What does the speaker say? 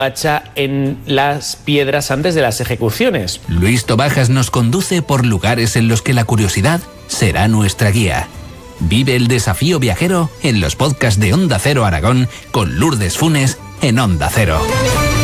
hacha en las piedras antes de las ejecuciones. Luis Tobajas nos conduce por lugares en los que la curiosidad será nuestra guía. Vive el desafío viajero en los podcasts de Onda Cero Aragón con Lourdes Funes en Onda Cero.